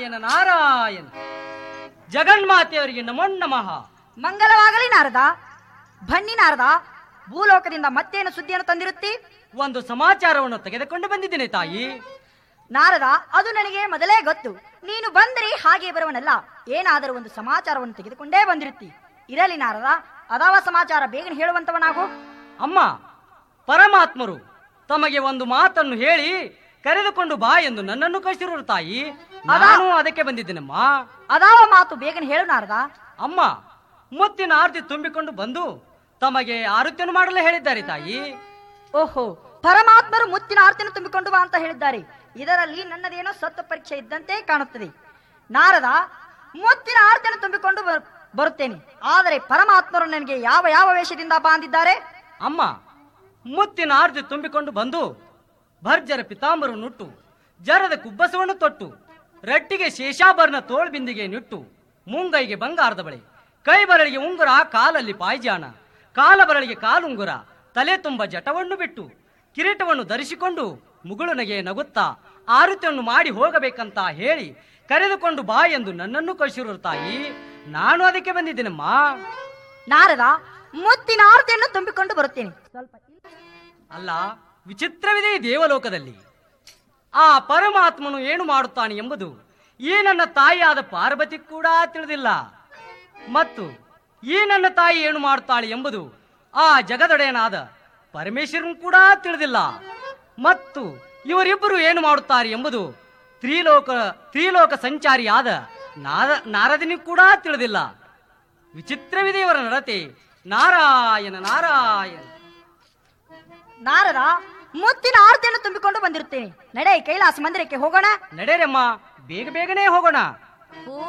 ನಾರಾಯಣ ನಾರಾಯಣ. ಜಗನ್ಮಾತೆಯವರಿಗೆ ನಮೋ ನಮಃ. ಮಂಗಲವಾಗಲಿ ನಾರದ. ಬನ್ನಿ ನಾರದ, ಭೂಲೋಕದಿಂದ ಮತ್ತೇನು ಸುದ್ದಿಯನ್ನು ತಂದಿರುತ್ತಿ? ಒಂದು ಸಮಾಚಾರವನ್ನು ತೆಗೆದುಕೊಂಡು ಬಂದಿದ್ದೇನೆ ತಾಯಿ. ನಾರದ, ಅದು ನನಗೆ ಮೊದಲೇ ಗೊತ್ತು. ನೀನು ಬಂದರೆ ಹಾಗೆ ಬರುವನಲ್ಲ, ಏನಾದರೂ ಒಂದು ಸಮಾಚಾರವನ್ನು ತೆಗೆದುಕೊಂಡೇ ಬಂದಿರುತ್ತಿ. ಇರಲಿ ನಾರದ, ಅದಾವ ಸಮಾಚಾರ ಬೇಗನೆ ಹೇಳುವಂತವನಾಗು. ಅಮ್ಮ, ಪರಮಾತ್ಮರು ತಮಗೆ ಒಂದು ಮಾತನ್ನು ಹೇಳಿ ಕರೆದುಕೊಂಡು ಬಾ ಎಂದು ನನ್ನನ್ನು ಕಳಿಸಿರುವ ತಾಯಿ. ನಾನು ಅದಕ್ಕೆ ಬಂದಿದ್ದೇನಮ್ಮ. ಅದಾವ ಮಾತು ಬೇಗನೆ ಹೇಳು ನಾರದ. ಅಮ್ಮ, ಮುತ್ತಿನ ಆರತಿ ತುಂಬಿಕೊಂಡು ಬಂದು ತಮಗೆ ಆರತಿಯನ್ನು ಮಾಡಲು ಹೇಳಿದ್ದಾರೆ ತಾಯಿ. ಓಹೋ, ಪರಮಾತ್ಮರು ಮುತ್ತಿನ ಆರತಿಯನ್ನು ತುಂಬಿಕೊಂಡು ಬಾ ಅಂತ ಹೇಳಿದ್ದಾರೆ. ಇದರಲ್ಲಿ ನನ್ನದೇನೋ ಸತ್ವ ಪರೀಕ್ಷೆ ಇದ್ದಂತೆ ಕಾಣುತ್ತದೆ. ನಾರದ, ಮುತ್ತಿನ ಆರತಿಯನ್ನು ತುಂಬಿಕೊಂಡು ಬರುತ್ತೇನೆ. ಆದರೆ ಪರಮಾತ್ಮರು ನನಗೆ ಯಾವ ಯಾವ ವೇಷದಿಂದ ಬಾಂದಿದ್ದಾರೆ? ಅಮ್ಮ, ಮುತ್ತಿನ ಆರತಿ ತುಂಬಿಕೊಂಡು ಬಂದು ಭರ್ಜರ ಪಿತಾಂಬರ ನುಟ್ಟು, ಜರದ ಕುಬ್ಬಸವನ್ನು ತೊಟ್ಟು, ರಟ್ಟಿಗೆ ಶೇಷಾಭರಣ ತೋಳ್ಬಿಂದಿಗೆ ನಿಟ್ಟು, ಮುಂಗೈಗೆ ಬಂಗಾರದ ಬಳೆ, ಕೈ ಬರಳಿಗೆ ಉಂಗುರ, ಕಾಲಲ್ಲಿ ಪಾಯ್ಜಾಣ, ಕಾಲ ಬರಳಿಗೆ ಕಾಲುಂಗುರ, ತಲೆ ತುಂಬ ಜಟವನ್ನು ಬಿಟ್ಟು, ಕಿರೀಟವನ್ನು ಧರಿಸಿಕೊಂಡು ಮುಗುಳುನಗೆ ನಗುತ್ತಾ ಆರತಿಯನ್ನು ಮಾಡಿ ಹೋಗಬೇಕಂತ ಹೇಳಿ ಕರೆದುಕೊಂಡು ಬಾ ಎಂದು ನನ್ನನ್ನು ಕಳಿಸಿರುವ ತಾಯಿ. ನಾನು ಅದಕ್ಕೆ ಬಂದಿದ್ದೇನಮ್ಮ. ನಾರದ, ಮುತ್ತಿನ ಆರತಿಯನ್ನು ತುಂಬಿಕೊಂಡು ಬರುತ್ತೇನೆ. ಸ್ವಲ್ಪ ಅಲ್ಲ, ವಿಚಿತ್ರವಿದೆ ಈ ದೇವಲೋಕದಲ್ಲಿ. ಆ ಪರಮಾತ್ಮನು ಏನು ಮಾಡುತ್ತಾನೆ ಎಂಬುದು ಈ ನನ್ನ ತಾಯಿಯಾದ ಪಾರ್ವತಿ ಕೂಡ ತಿಳಿದಿಲ್ಲ. ಮತ್ತು ಈ ನನ್ನ ತಾಯಿ ಏನು ಮಾಡುತ್ತಾಳೆ ಎಂಬುದು ಆ ಜಗದೊಡೆಯನಾದ ಪರಮೇಶ್ವರನು ಕೂಡ ತಿಳಿದಿಲ್ಲ. ಮತ್ತು ಇವರಿಬ್ಬರು ಏನು ಮಾಡುತ್ತಾರೆ ಎಂಬುದು ತ್ರಿಲೋಕ ಸಂಚಾರಿಯಾದ ನಾರದನಿಗೂ ಕೂಡ ತಿಳಿದಿಲ್ಲ. ವಿಚಿತ್ರವಿದೆ ಇವರ ನಡತೆ. ನಾರಾಯಣ ನಾರಾಯಣ. ನಾರದ, ಮುತ್ತಿನ ಆರತಿಯನ್ನು ತುಂಬಿಕೊಂಡು ಬಂದಿರುತ್ತೇನೆ. ನಡೆ, ಕೈಲಾಸ ಮಂದಿರಕ್ಕೆ ಹೋಗೋಣ. ನಡೆಯರಮ್ಮ, ಬೇಗ ಬೇಗನೆ ಹೋಗೋಣ.